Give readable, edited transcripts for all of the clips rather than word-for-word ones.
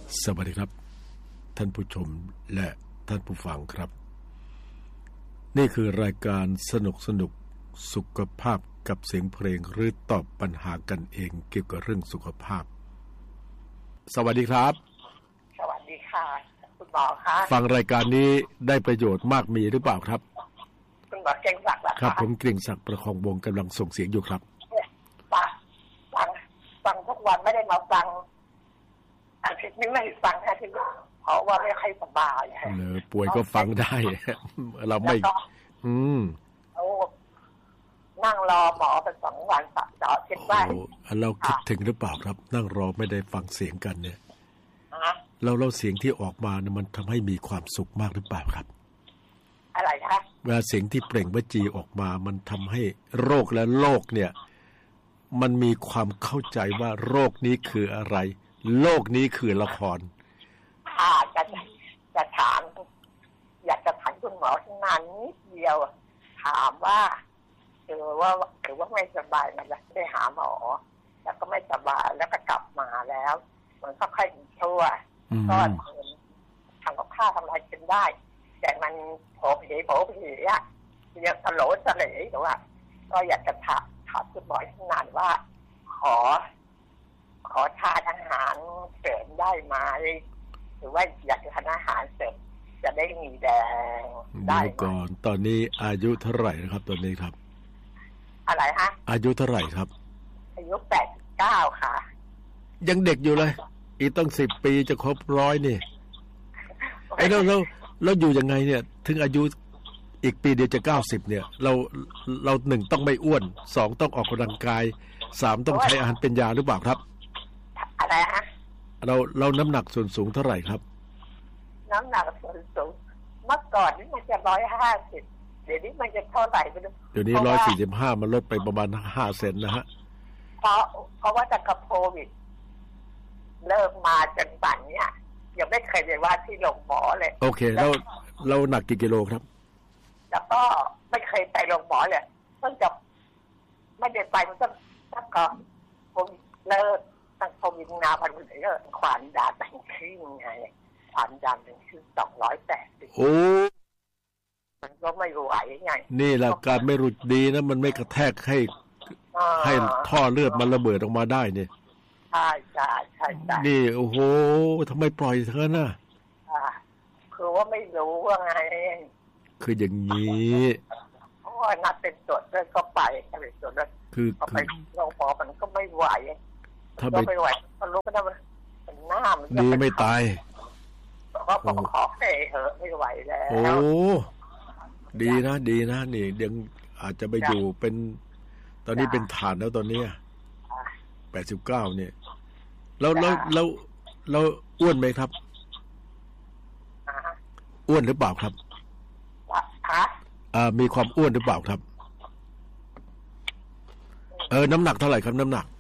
สวัสดีครับท่านผู้ชมและท่านผู้ฟังครับนี่คือรายการสนุกสุขภาพกับเสียงเพลงหรือตอบปัญหากันเองเกี่ยวกับเรื่องสุขภาพสวัสดีครับสวัสดีค่ะคุณหมอคะฟังรายการนี้ได้ประโยชน์มากมีหรือเปล่าครับคุณหมอเก่งศักดิ์ครับผมเก่งศักดิ์ประคองวงกำลังส่งเสียงอยู่ครับฟังทุกวันไม่ได้มาฟังอาทิตย์นี้ไม่ฟังอาทิตย์เพราะว่าไม่ค่อยสบายป่วยก็ฟังได้เราไม่นั่งรอหมอเป็น2 วันต่อคิดว่าเราคิดถึงหรือเปล่าครับนั่งรอไม่ได้ฟังเสียงกันเนี่ยเราเสียงที่ออกมาเนี่ยมันทำให้มีความสุขมากหรือเปล่าครับอะไรคะเวลาเสียงที่เปล่งวจีออกมามันทำให้โรคและโลกเนี่ยมันมีความเข้าใจว่าโรคนี้คืออะไรโลกนี้คือละครจะถามอยากจะถามคุณหมอนานนิดเดียวถามว่าคือว่าไม่สบายมันได้หาหมอแล้วก็ไม่สบายแล้วก็กลับมาแล้วมันก็ค่อยชั่วก็ทำกับข้าวทำอะไรกินได้แต่มันโผล่ผีอะยังสโลว์สเลหรือว่าก็อยากจะถามคุณหมอนานว่าขอทานอาหารเสริมได้ไหมหรือว่าอยากจะทานอาหารเสริมจะได้มีแดงได้ก่อนตอนนี้อายุเท่าไหร่นะครับตอนนี้ครับอะไรฮะอายุเท่าไหร่ครับอายุ89ค่ะยังเด็กอยู่เลยอีกต้อง10 ปีจะครบ100นี่ไอ้เราอยู่ยังไงเนี่ยถึงอายุอีกปีเดียวจะ90เนี่ยเรา1ต้องไม่อ้วน2ต้องออกกำลังกาย3ต้องใช้อาหารเป็นยาหรือเปล่าครับอะไรฮะเราน้ำหนักส่วนสูงเท่าไหร่ครับน้ำหนักส่วนสูงเมื่อก่อนนี่มันจะ150เดี๋ยวนี้มันจะเท่าไหร่ไม่รู้เดี๋ยวนี้145มันลดไปประมาณ5 เซนนะฮะเพราะว่าจากโควิดเริ่มมาจนปัจจุบันเนี่ยยังไม่เคยไปว่าที่โรงหมอเลยโอเคเราหนักกี่กิโลครับแล้วก็ไม่เคยไปโรงหมอเลยเพิ่งจะไม่ได้ไปมันตั้งก่อนผมเลิกตั้งโควิดนาพันธุ์เลิกความดันตั้งขึ้นไงความดันตั้งขึ้น280 โอ้มันก็ไม่ไหวไงนี่แหละการไม่รู้ดีนะมันไม่กระแทกให้ท่อเลือดมันระเบิดออกมาได้เนี่ยใช่นี่โอ้โหทำไมปล่อยเธอน่ะคือว่าไม่รู้ว่าไงคืออย่างนี้เพราะว่านัดเป็นตรวจแล้วก็ไปเป็นตรวจแล้วคือไปโรงพยาบาลมันก็ไม่ไหวถ้าไม่ไหวก็รู้ก็ได้มันหน้ามันดีไม่ตายก็ผมขอเเหอะไม่ไหวแล้วโอ้ดีนะนี่เดี๋ยวอาจจะไปอยู่เป็นตอนนี้เป็นฐานแล้วตอนนี้89เนี่ยแล้วอ้วนไหมครับอ้วนหรือเปล่าครับมีความอ้วนหรือเปล่าครับน้ำหนักเท่าไหร่ครับน้ำหนัก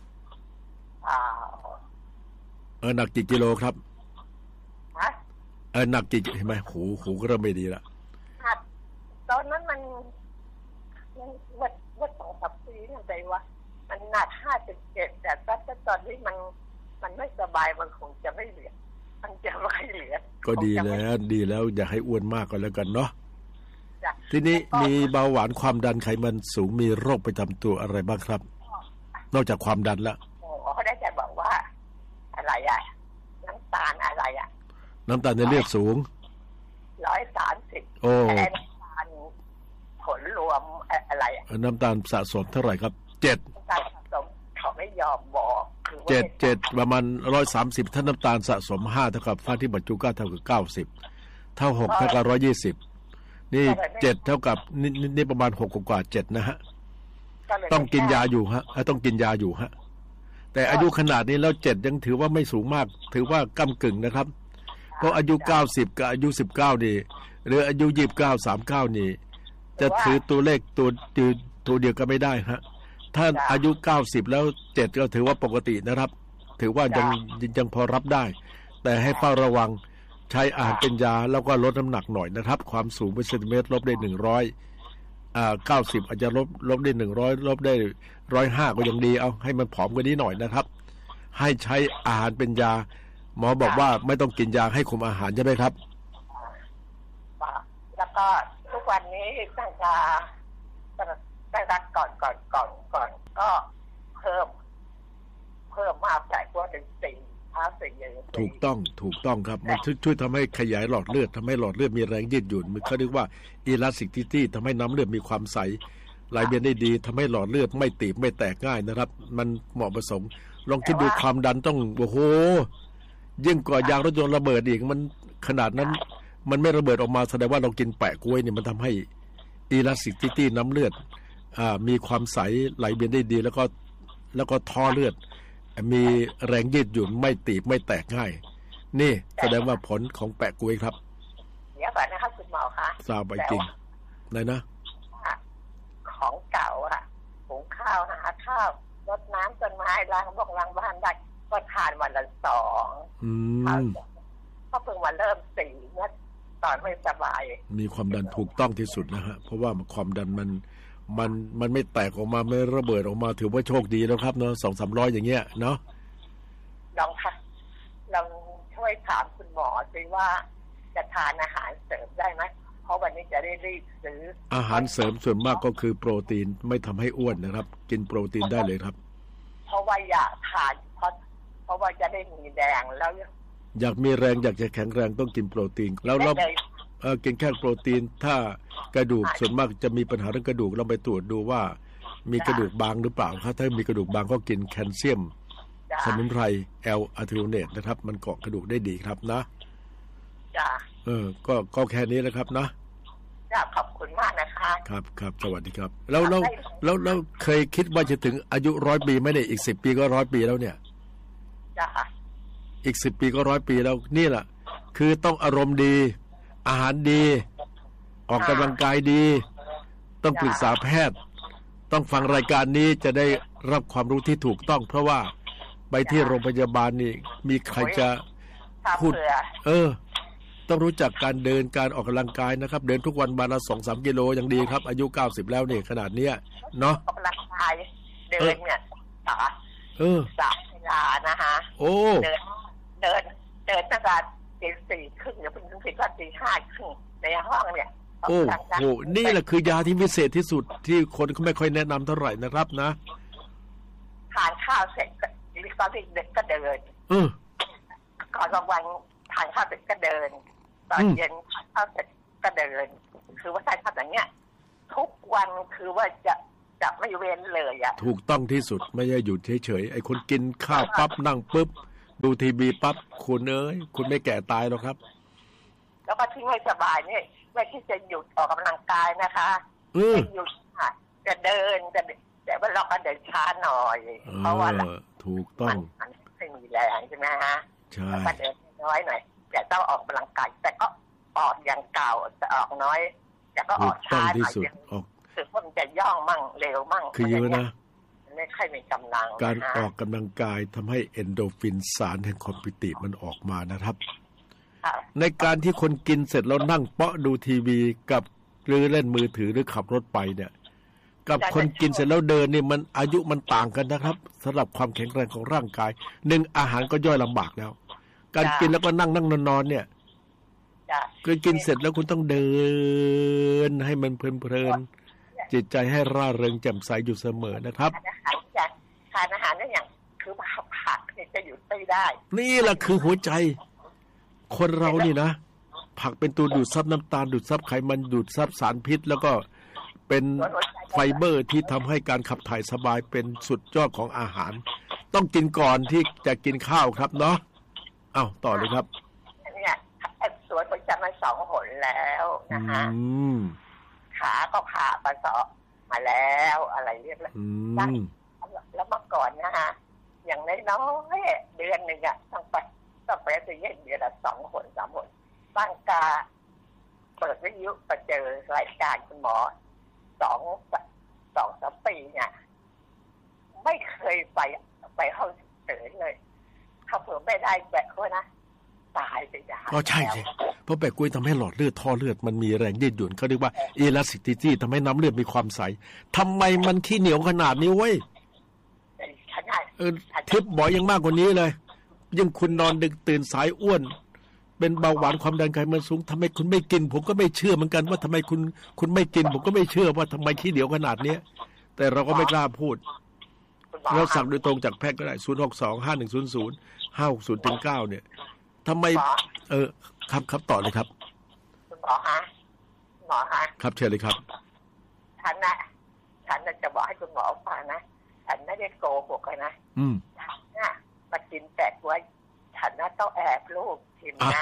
หนักกี่กิโลครับหนักกี่เห็นไหมหูก็เริ่มไม่ดีละตอนนั้นมันว่า2-3 ปีนั่นใจว่ามันหนัก57แต่ตอนนี้มันไม่สบายมันคงจะไม่เหลือมันจะไม่เหลือก็ดีแล้วอย่าให้อ้วนมากก็แล้วกันเนาะทีนี้มีเบาหวานความดันไขมันสูงมีโรคประจำตัวอะไรบ้างครับนอกจากความดันละเขาได้แต่บอกว่าอะไรน้ำตาลอะไรน้ำตาลในเลือดสูง 130 โอ้น้ำตาลผลรวมอะไรน้ำตาลสะสมเท่าไหร่ครับ7 น้ำตาลสะสมเขาไม่ยอมบอก 7ประมาณ130ถ้าน้ำตาลสะสม5เท่ากับฟ้าที่บรรจุ9เท่ากับ90เท่า6เท่ากับ120นี่7เท่ากับนี่ประมาณ6กว่า7นะฮะต้องกินยาอยู่ฮะต้องกินยาอยู่ฮะแต่อายุขนาดนี้แล้ว7ยังถือว่าไม่สูงมากถือว่าก้ำกึ่งนะครับเพราะอายุ90กับอายุ19นี่หรืออายุ29 39นี่จะถือตัวเลขตัวเดียวกันไม่ได้ฮะถ้าอายุ90แล้ว7ก็ถือว่าปกตินะครับถือว่ายังพอรับได้แต่ให้เฝ้าระวังใช้อาหารเป็นยาแล้วก็ลดน้ำหนักหน่อยนะครับความสูงเป็นเซนติเมตรลบได้90อาจจะลบได้100ลบได้105ก็ยังดีเอาให้มันผอมกว่านี้หน่อยนะครับให้ใช้อาหารเป็นยาหมอบอกว่าไม่ต้องกินยาให้คุมอาหารใช่ไหมครับแล้วก็ทุกวันนี้ตั้งแต่ก่อนก็เพิ่มมากแต่กว่าถึง4 อย่างถูกต้องครับมันช่วยทำให้ขยายหลอดเลือดทำให้หลอดเลือดมีแรงยืดหยุ่นเขาเรียกว่า elasticity ทำให้น้ำเลือดมีความใสไหลเวียนได้ดีทำให้หลอดเลือดไม่ตีบไม่แตกง่ายนะครับมันเหมาะผสมลองคิดดูความดันต้องโอ้โหยิ่งกว่ายางรถยนต์ระเบิดอีกมันขนาดนั้นมันไม่ระเบิดออกมาแสดงว่าเรากินแปะกล้วยเนี่ยมันทำให้ elasticity น้ำเลือดมีความใสไหลเวียนได้ดีแล้วก็ท่อเลือดมีแรงยืดหยุ่นไม่ตีบไม่แตกง่ายนี่แสดงว่าผลของแปะกล้วยครับเดี๋ยวก่อนนะครับคุณหมอคะทราบไปจริงไหนนะของเก่าหุงข้าวหาข้าวรดน้ำต้นไม้ล้างบ้านได้ก็ทานวันละ2ก็เพิ่งมาเริ่ม4เมื่อตอนไม่สบายมีความดันถูกต้องที่สุดนะฮะเพราะว่าความดันมันไม่แตกออกมาไม่ระเบิดออกมาถือว่าโชคดีแล้วครับเนาะ200-300อย่างเงี้ยเนาะลองช่วยถามคุณหมอสิว่าจะทานอาหารเสริมได้ไหมเพราะวันนี้จะได้รีบซื้ออาหารเสริมส่วนมากก็คือโปรตีนไม่ทำให้อ้วนนะครับกินโปรตีนได้เลยครับเพราะว่าอยากทานเพราะว่าจะได้มีแรงแล้วอยากมีแรงอยากจะแข็งแรงต้องกินโปรตีนแล้วเรากินแค่โปรตีนถ้ากระดูกส่วนมากจะมีปัญหาเรื่องกระดูกเราไปตรวจดูว่ามีกระดูกบางหรือเปล่าถ้ามีกระดูกบางก็กินแคลเซียมสมุนไพรอะทิโอเนตนะครับมันเกาะกระดูกได้ดีครับนะจ้ะก็แค่นี้แหละครับนะจ้ะขอบคุณมากนะคะครับสวัสดีครับแล้วเคยคิดว่าจะถึงอายุ100 ปีไม่ได้อีก10 ปีก็100 ปีแล้วเนี่ยจ้ะอีก10 ปีก็100 ปีแล้วนี่แหละคือต้องอารมณ์ดีอาหารดีออกกำลังกายดีต้องปรึกษาแพทย์ต้องฟังรายการนี้จะได้รับความรู้ที่ถูกต้องเพราะว่าไปที่โรงพยาบาลนี่มีใครจะพูดต้องรู้จักการเดินการออกกำลังกายนะครับเดินทุกวันวันละ 2-3 กิโลยังดีครับอายุ90แล้วนี่ขนาดเนี้ยเนาะออกกำลังกายเดินเนี่ย3 เวลานะคะโอ้เดินตั้งแต่4 ครึ่งเนี่ยถึง5 ครึ่งในห้องเนี่ยโอ้โหนี่แหละคือยาที่พิเศษที่สุดที่คนเขาไม่ค่อยแนะนำเท่าไหร่นะครับนะทานข้าวเสร็จตอนเด็กก็เดินก่อนกลางวันทานข้าวเสร็จก็เดินตอนเย็นทานข้าวเสร็จก็เดินคือว่าทานข้าวอย่างเงี้ยทุกวันคือว่าจะไม่เว้นเลยถูกต้องที่สุดไม่ใช่หยุดเฉยๆไอ้คนกินข้าวปั๊บนั่งปุ๊บดูทีวีปั๊บคุณคุณไม่แก่ตายหรอกครับแล้วก็ที่ไม่สบายนี่ไม่ที่จะหยุดออกกำลังกายนะคะไม่หยุดจะเดินแต่ว่าเราก็เดินช้าหน่อยเพราะว่าถูกต้องมันไม่มีแรงใช่ไหมฮะใช่ก็เดินน้อยหน่อยแต่ต้องออกกำลังกายแต่ก็ออกอย่างเก่าแต่ออกน้อยแต่ก็ออกช้าหน่อยคือว่ามันจะย่องมั่งเร็วมั่งคือเยอะนะไม่ค่อยมีกำลังการออกกำลังกายทำให้เอนโดฟินสารแห่งความปิติมันออกมานะครับในการที่คนกินเสร็จแล้วนั่งเปาะดูทีวีกับหรือเล่นมือถือหรือขับรถไปเนี่ยกับคนกินเสร็จแล้วเดินนี่มันอายุมันต่างกันนะครับสำหรับความแข็งแรงของร่างกาย1อาหารก็ย่อยลำบากแล้วการกินแล้วก็นั่งนอนเนี่ยคือกินเสร็จแล้วคุณต้องเดินให้มันเพลินๆจิตใจให้ร่าเริงแจ่มใสอยู่เสมอนะครับทานอาหารนั่นอย่างคือผักเนี่ยจะหยุดไม่ได้นี่แหละคือหัวใจคนเรานี่นะผักเป็นตัวดูดซับน้ำตาลดูดซับไขมันดูดซับสารพิษแล้วก็เป็นไฟเบอร์ที่ทำให้การขับถ่ายสบายเป็นสุดยอดของอาหารต้องกินก่อนที่จะกินข้าวครับเนาะต่อเลยครับเนี่ยสวนผมจะมา2 หนแล้วนะคะขาก็ผ่าประสอบมาแล้วอะไรเรียบร้อยแล้วเมื่อก่อนนะคะอย่างน้อยๆเดือนนึงต้องไปจะเย็นเดือนละ2 หน 3 หนบ้านกาเปิดวิทยุไปเจอรายการคุณหมอ2-3 ปีเนี่ยไม่เคยไปห้องเฉยเลยถ้าเผื่อไม่ได้แบบเขานะตายไปได้ก็ใช่สิเพราะแปะกล้วยทำให้หลอดเลือดท่อเลือดมันมีแรงยืดหยุ่นเขาเรียกว่า elasticity ทำให้น้ำเลือดมีความใสทำไมมันขี้เหนียวขนาดนี้เว้ยทิปบอกยังมากกว่านี้เลยยิ่งคุณนอนดึกตื่นสายอ้วนเป็นเบาหวานความดันไขมันสูงทำไมคุณไม่กินผมก็ไม่เชื่อเหมือนกันว่าทำไมคุณไม่กินผมก็ไม่เชื่อว่าทำไมขี้เหนียวขนาดเนี้ยแต่เราก็ไม่กล้าพูดเราสั่งโดยตรงจากแพทย์ก็ได้062-5100-560-9เนี่ยทำไมครับต่อเลยครับคุณหมอฮะครับเชิญเลยครับฉันจะบอกให้คุณหมอฟังนะฉันไม่ได้โกหกเลยนะฉันน่ะมากินแปะไว้ฉันน่ะต้องแอบลูกกินนะ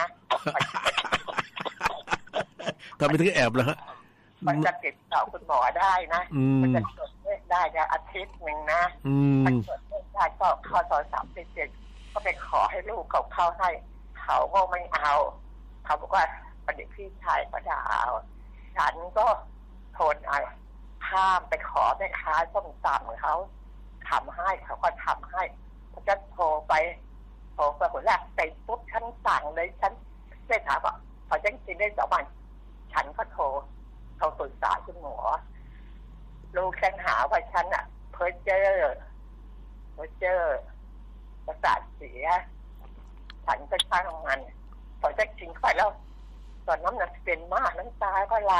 ทำไมถึงแอบล่ะฮะมันจะติดต่อคุณหมอได้นะมันจะตรวจเลือดได้นะอาทิตย์หนึ่งนะมันตรวจเลือดได้ก็เข้า3-7ก็ไปขอให้ลูกเขาเข้าให้เขาก็ไม่เอาเขาบอกว่าประเด็นพี่ชายก็ด่าฉันก็ทนข้ามไปขอแม่ค้าส้มตำเขาทำให้เขาก็ทำให้เขาจะโทรไปคนแรกไปปุ๊บฉันสั่งเลยฉันได้ถามว่าพอฉันกินได้2 วันฉันก็โทรปรึกษาคุณหมอลูกฉันหาว่าฉันอ่ะเพ้อเจ้อประสาทเสียฉันก็ช่างมันพอจะกินไปแล้วตอนน้ำหนักเป็นมากน้ำตาก็ไหล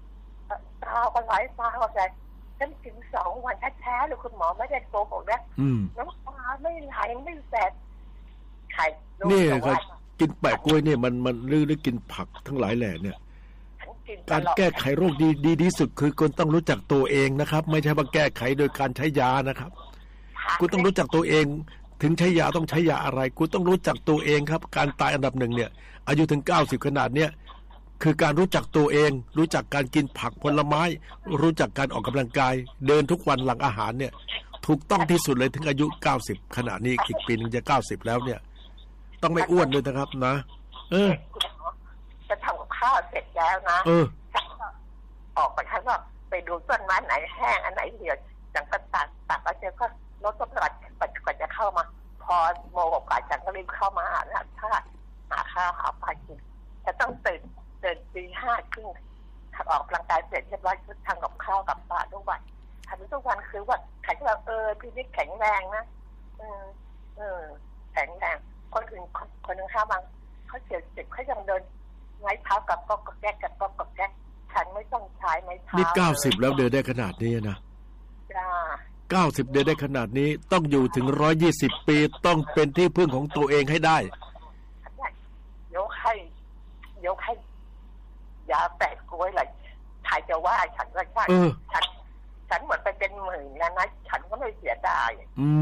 ฉันกิน2 วันแท้ๆเลยคุณหมอไม่ได้โกหกนะน้ำตาไม่ไหลไม่แสบใครนี่ครับกินแปะกล้วยเนี่ยมันหรือกินผักทั้งหลายแหล่เนี่ยการแก้ไขโรคดีที่สุดคือคุณต้องรู้จักตัวเองนะครับไม่ใช่ว่าแก้ไขโดยการใช้ยานะครับคุณต้องรู้จักตัวเองถึงใช้ยาต้องใช้ยาอะไรคุณต้องรู้จักตัวเองครับการตายอันดับ1เนี่ยอายุถึง90ขนาดเนี้ยคือการรู้จักตัวเองรู้จักการกินผักผลไม้รู้จักการออกกำลังกายเดินทุกวันหลังอาหารเนี่ยถูกต้องที่สุดเลยถึงอายุ90ขณะนี้อีกปีนึงจะ90แล้วเนี่ยต้องไม่อ้วนด้วยนะครับนะจะทำกับข้าวเสร็จแล้วนะออกไปข้างนอกไปดูต้นไม้ไหนแห้งอันไหนเหี่ยวจังก็ตัดแล้วเจ้าก็รถต้นกว่าจะเข้ามาพอโมงกว่าจังก็รีบเข้ามาถ้าหาข้าวหาปลากินจะต้องตื่น5:30ออกกำลังกายเสร็จเรียบร้อยทำกับข้าวกับปลาทุกวันทำทุกวันคือว่าใครที่แบบพี่นี่แข็งแรงนะแข็งแรงคนอื่นคนนึงข้าวบางเขาเจ็บเขายังเดินไม้เท้ากับก็แก๊กฉันไม่ต้องใช้ไม้เท้านี่90แล้วเดินได้ขนาดนี้นะ90เดินได้ขนาดนี้ต้องอยู่ถึง120ปีต้องเป็นที่พึ่งของตัวเองให้ได้ยกให้ยาแปะกล้วยอะไรใครจะว่าฉันก็ใช่ฉันหมดไปเป็นหมื่นแล้วนะฉันก็ไม่เสียดาย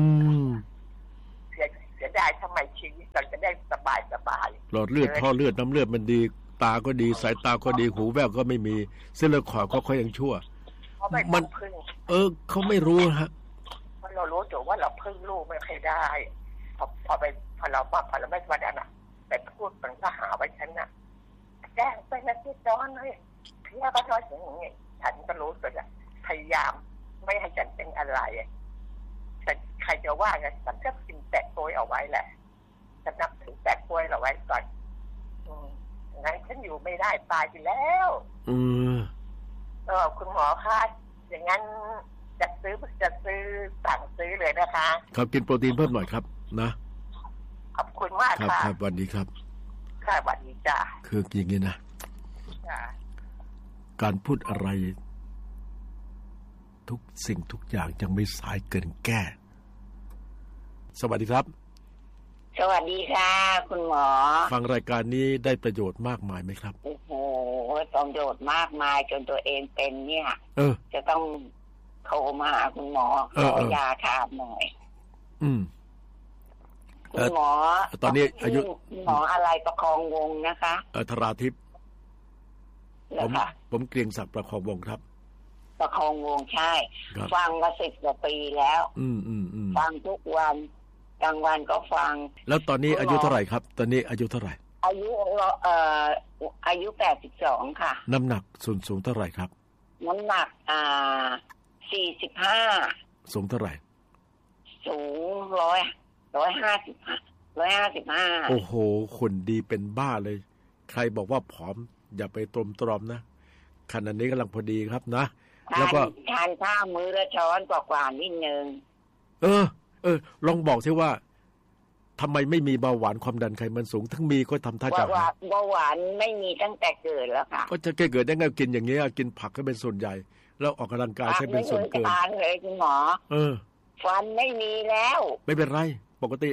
เสียดายทำไมชีวิตเราจะได้สบายหลอดเลือดท่อเลือดน้ำเลือดมันดีตาก็ดีสายตาก็ดีหูแว่วก็ไม่มีเส้นเลือดขาวก็ค่อยยังชั่วมันเขาไม่รู้ฮะเรารู้อยู่ว่าเราพึ่งลูกไม่เคยได้พอเราไม่สบายน่ะแต่พูดมันก็หาไว้ฉันน่ะแจ้งไปนะที่ร้อนเลยเพี้ยก็ร้อนอย่างนี้ฉันก็รู้สึกพยายามไม่ให้ฉันเป็นอะไรแต่ใครจะว่าไงฉันก็กินแปะกล้วยเอาไว้แหละฉันนับถือแปะกล้วยเอาไว้ก่อนงั้นฉันอยู่ไม่ได้ตายไปแล้วคุณหมอคะอย่างนั้นจะซื้อสั่งซื้อเลยนะคะครับกินโปรตีนเพิ่มหน่อยครับนะขอบคุณมากค่ะครับสวัสดีครับค่ะสวัสดีจ้าคืออย่างนี้นะการพูดอะไรทุกสิ่งทุกอย่างยังไม่สายเกินแก้สวัสดีครับสวัสดีค่ะคุณหมอฟังรายการนี้ได้ประโยชน์มากมายไหมครับโอ้โหประโยชน์มากมายจนตัวเองเป็นเนี่ยจะต้องโทรมาหาคุณหมอขอยาทานหน่อยคุณหมอตอนนี้อายุหมออะไรประคองวงนะคะธราทิพย์ผมเกรียงศักดิ์ประคองวงครับประคองวงใช่ฟังมา10 กว่าปีแล้วฟังทุกวันกลางวันก็ฟังแล้วตอนนี้อายุเท่าไหร่ครับตอนนี้อายุเท่าไหร่อายุ82ค่ะน้ำหนักสูงเท่าไหร่ครับน้ำหนัก45 สูงเท่าไหร่สูง155 โอ้โหคนดีเป็นบ้าเลยใครบอกว่าผอมอย่าไปตรอมนะขนาดนี้กำลังพอดีครับนะแล้วก็ทานข้าวมื้อละช้อนกว่านิดนึงลองบอกซิว่าทำไมไม่มีเบาหวานความดันไขมันสูงทั้งมีก็ทำท่าจะเบาหวานไม่มีตั้งแต่เกิดแล้วค่ะก็จะเกิดได้ไงกินอย่างเงี้ยกินผักให้เป็นส่วนใหญ่แล้วออกกำลังกายใช้เป็นส่วนเกินเลยคุณหมอฟันไม่มีแล้วไม่เป็นไรปกติ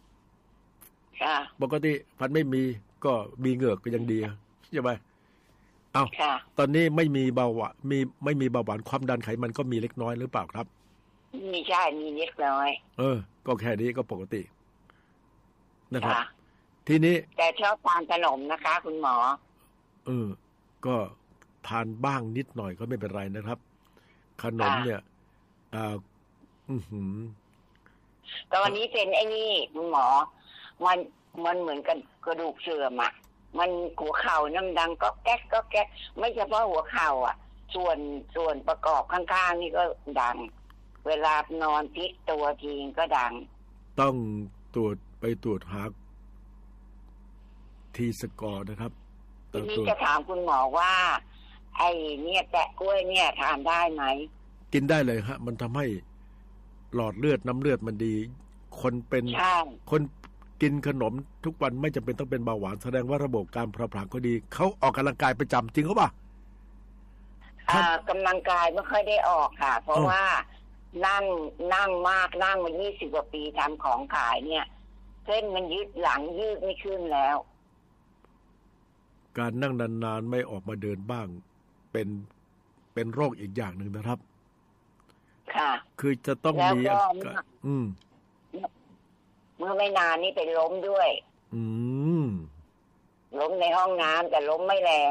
ปกติฟันไม่มีก็มีเหงือกก็ยังดีใช่ไหมเอาตอนนี้ไม่มีเบาหวานไม่มีเบาหวานความดันไขมันก็มีเล็กน้อยหรือเปล่าครับมีใช่มีเล็กน้อยก็แค่นี้ก็ปกตินะครับทีนี้แต่ชอบทานขนมนะคะคุณหมอก็ทานบ้างนิดหน่อยก็ไม่เป็นไรนะครับขนมเนี่ยตอนนี้เป็นไอ้นี่คุณหมอมันเหมือนกันกระดูกเสื่อมอ่ะมันหัวเข่าน้ำดังก็แก๊กก็แก๊กไม่เฉพาะหัวเข่าอ่ะส่วนประกอบข้างๆนี่ก็ดังเวลานอนพลิกตัวทีก็ดังต้องไปตรวจหาทีสกอร์นะครับทีนี้จะถามคุณหมอว่าไอ้เนี่ยแตะกล้วยเนี่ยทานได้ไหมกินได้เลยฮะมันทำให้หลอดเลือดน้ำเลือดมันดีคนเป็นคนกินขนมทุกวันไม่จำเป็นต้องเป็นเบาหวานแสดงว่าระบบการเผาผลาญก็ดีเขาออกกำลังกายประจำจริงหรือเปล่ากำลังกายไม่ค่อยได้ออกค่ะเพราะว่านั่งมากนั่งมา20 กว่าปีทำของขายเนี่ยเส้นมันยืดหลังยืดไม่ขึ้นแล้วการนั่งนานๆไม่ออกมาเดินบ้างเป็นโรคอีกอย่างหนึ่งนะครับค่ะคือจะต้องมีเมื่อไม่นานนี้ไปล้มด้วยล้มในห้องน้ำแต่ล้มไม่แรง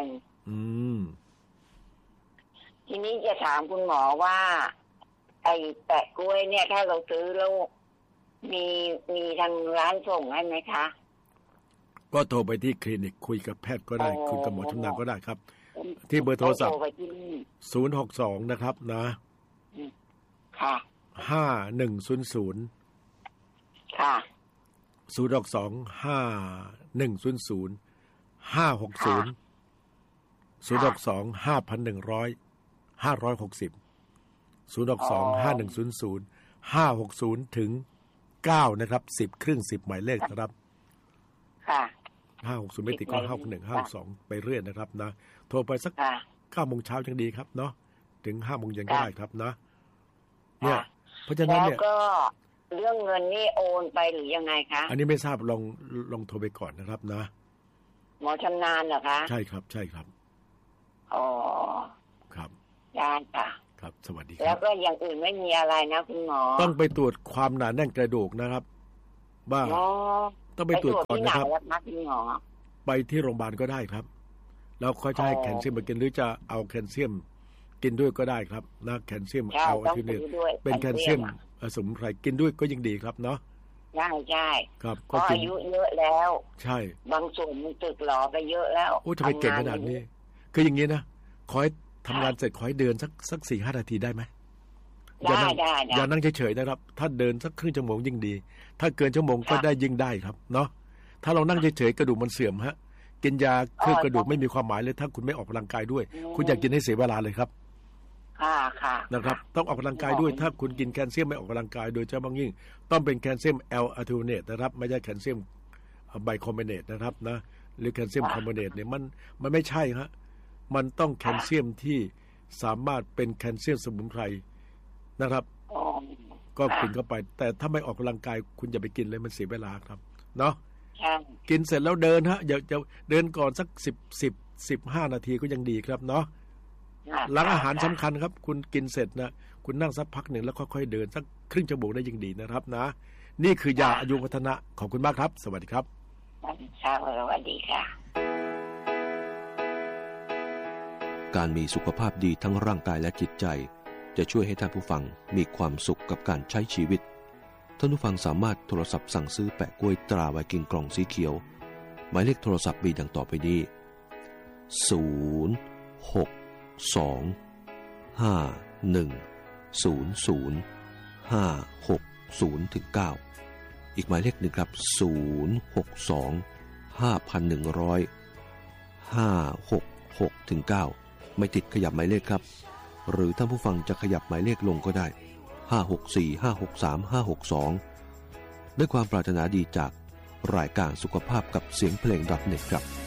ทีนี้จะถามคุณหมอว่าไอ้แปะกล้วยเนี่ยถ้าเราซื้อแล้วมีทางร้านส่งให้ไหมคะก็โทรไปที่คลินิกคุยกับแพทย์ก็ได้คุยกับหมอชำนาญก็ได้ครับที่เบอร์โทรศัพท์062นะครับนะค่ะ 5100ค่ะ062 5100 560 062 5,100 560 062 5100 560ถึง9นะครับ10 ครึ่ง10หมายเลขนะครับค่ะ 560ไม่ติดก็561 562ไปเรื่อยนะครับนะโทรไปสัก 9 โมงเช้ายังดีครับเนาะถึง 5 โมงเย็นก็ได้ครับนะเนี่ยเพราะฉะนั้นเนี่ยแล้วก็เรื่องเงินนี่โอนไปหรือยังไงคะอันนี้ไม่ทราบลองโทรไปก่อนนะครับนะหมอชำนาญเหรอคะใช่ครับใช่ครับอ๋อครับได้ค่ะครับสวัสดีครับแล้วก็อย่างอื่นไม่มีอะไรนะคุณหมอต้องไปตรวจความหนาแน่นกระดูกนะครับบ้างต้องไปตรวจก่อนนะครับไปที่โรงพยาบาลก็ได้ครับแล้วค่อยใช้แคลเซียมมากินหรือจะเอาแคลเซียมกินด้วยก็ได้ครับนะแคลเซียมเอาอาทิตย์นึงเป็นแคลเซียมสมุนไพรกินด้วยก็ยังดีครับเนาะใช่ครับก็อายุเยอะแล้วใช่บางส่วนมันตึกหลอไปเยอะแล้วโอ้ทำไมเก่งขนาดนี้คืออย่างนี้นะขอให้ทำงานเสร็จขอให้เดินสัก 4-5 นาทีได้ไหมอย่านั่งเฉยๆนะครับถ้าเดินสักครึ่งชั่วโมงยิ่งดีถ้าเกินชั่วโมงก็ได้ยิ่งได้ครับเนาะถ้าเรานั่งเฉยๆกระดูกมันเสื่อมฮะกินยาเครื่องกระดูกไม่มีความหมายเลยถ้าคุณไม่ออกกำลังกายด้วยคุณอยากกินให้เสียเวลาเลยครับค่ะนะครับต้องออกกำลังกายด้วยถ้าคุณกินแคลเซียมไม่ออกกำลังกายโดยเฉพาะยิ่งต้องเป็นแคลเซียมแอลอะทิวเนตนะครับไม่ใช่แคลเซียมไบคอมบิเนตนะครับนะหรือแคลเซียมคอมบิเนตเนี่ยมันไม่ใช่ฮะมันต้องแคลเซียมที่สามารถเป็นแคลเซียมสมุนไพรนะครับก็กินเข้าไปแต่ถ้าไม่ออกกำลังกายคุณอย่าไปกินเลยมันเสียเวลาครับเนาะกินเสร็จแล้วเดินฮะอย่าเดินก่อนสัก15 นาทีก็ยังดีครับเนาะหลังอาหารสำคัญครับคุณกินเสร็จนะคุณนั่งสักพักหนึ่งแล้วค่อยๆเดินสักครึ่งชั่วโมงได้ยิ่งดีนะครับนะนี่คือยาอายุวัฒนะขอบคุณมากครับสวัสดีครับสวัสดีค่ะการมีสุขภาพดีทั้งร่างกายและจิตใจจะช่วยให้ท่านผู้ฟังมีความสุขกับการใช้ชีวิตท่านผู้ฟังสามารถโทรศัพท์สั่งซื้อแปะกล้วยตราไวกิ้งกล่องสีเขียวหมายเลขโทรศัพท์มีดังต่อไปนี้06251005609อีกหมายเลขหนึ่งครับ062-5,100-566-9ไม่ติดขยับหมายเลขครับหรือท่านผู้ฟังจะขยับหมายเลขลงก็ได้564 563 562ด้วยความปรารถนาดีจากรายการสุขภาพกับเสียงเพลง .net ครับ